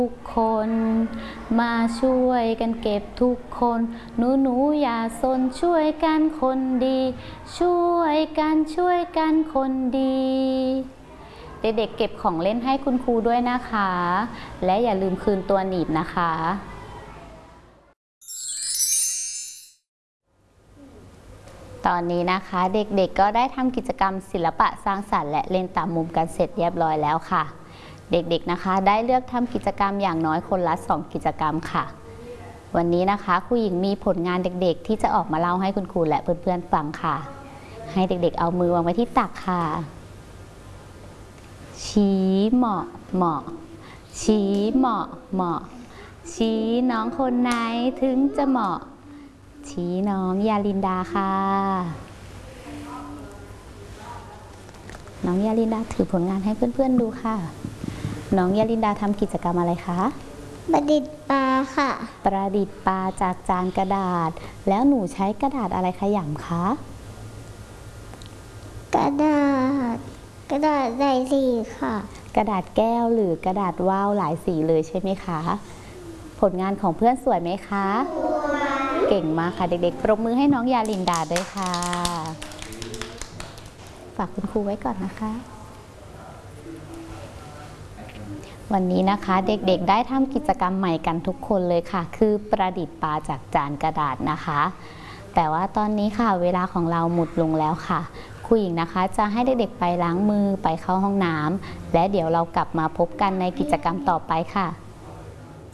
ทุกคนมาช่วยกันเก็บทุกคนหนูอย่าซนช่วยกันคนดีช่วยกันคนดีเด็กๆเก็บของเล่นให้คุณครูด้วยนะคะและอย่าลืมคืนตัวหนีบนะคะตอนนี้นะคะเด็กๆก็ได้ทำกิจกรรมศิลปะสร้างสรรค์และเล่นตามมุมกันเสร็จเรียบร้อยแล้วค่ะเด็กๆนะคะได้เลือกทำกิจกรรมอย่างน้อยคนละ2 กิจกรรมค่ะวันนี้นะคะครูหญิงมีผลงานเด็กๆที่จะออกมาเล่าให้คุณครูและเพื่อนๆฟังค่ะให้เด็กๆเอามือวางไว้ที่ตักค่ะชี้เหมาะเหมาะชี้เหมาะเหมาะชี้น้องคนไหนถึงจะเหมาะชี้น้องยาลินดาค่ะน้องยาลินดาถือผลงานให้เพื่อนๆดูค่ะน้องยาลินดาทำกิจกรรมอะไรคะประดิษฐ์ปลาค่ะประดิษฐ์ปลาจากจานกระดาษแล้วหนูใช้กระดาษอะไรขยำคะกระดาษหลายสีค่ะกระดาษแก้วหรือกระดาษว่าวหลายสีเลยใช่ไหมคะผลงานของเพื่อนสวยไหมคะเก่งมากค่ะเด็กๆปรบมือให้น้องยาลินดาด้วยค่ะฝากคุณครูไว้ก่อนนะคะวันนี้นะคะเด็กๆได้ทำกิจกรรมใหม่กันทุกคนเลยค่ะคือประดิษฐ์ปลาจากจานกระดาษนะคะแต่ว่าตอนนี้ค่ะเวลาของเราหมดลงแล้วค่ะครูหญิงนะคะจะให้เด็กๆไปล้างมือไปเข้าห้องน้ำและเดี๋ยวเรากลับมาพบกันในกิจกรรมต่อไปค่ะ